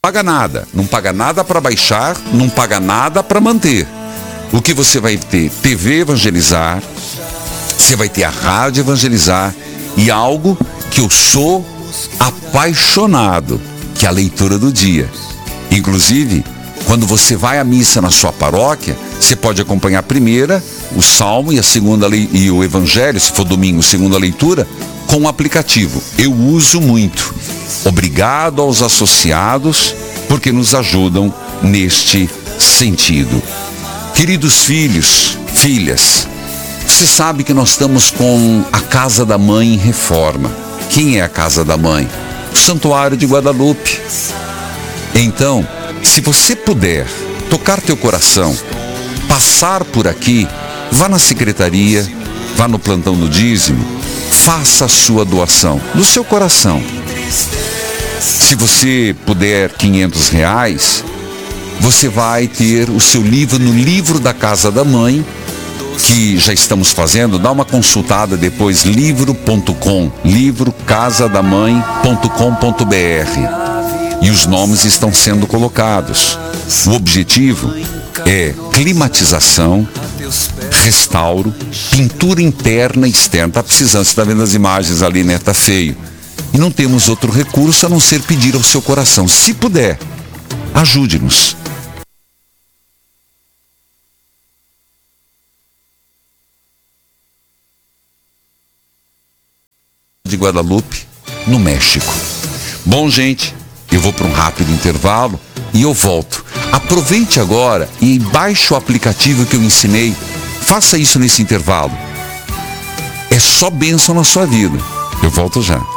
paga nada. Não paga nada para baixar, não paga nada para manter. O que você vai ter? TV Evangelizar, você vai ter a Rádio Evangelizar e algo que eu sou apaixonado, que é a leitura do dia. Inclusive, quando você vai à missa na sua paróquia, você pode acompanhar a primeira, o Salmo e a segunda e o Evangelho, se for domingo, segunda leitura, com o aplicativo. Eu uso muito. Obrigado aos associados, porque nos ajudam neste sentido. Queridos filhos, filhas, você sabe que nós estamos com a Casa da Mãe em reforma. Quem é a Casa da Mãe? O Santuário de Guadalupe. Então, se você puder tocar teu coração, passar por aqui, vá na secretaria, vá no plantão do dízimo, faça a sua doação do seu coração. Se você puder R$500, você vai ter o seu livro no livro da Casa da Mãe, que já estamos fazendo. Dá uma consultada depois, livro.com, livrocasadamãe.com.br. E os nomes estão sendo colocados. O objetivo é climatização, restauro, pintura interna e externa. Está precisando, você está vendo as imagens ali, né? Está feio. E não temos outro recurso a não ser pedir ao seu coração. Se puder, ajude-nos. De Guadalupe, no México. Bom, gente, eu vou para um rápido intervalo e eu volto. Aproveite agora e baixe o aplicativo que eu ensinei. Faça isso nesse intervalo. É só bênção na sua vida. Eu volto já.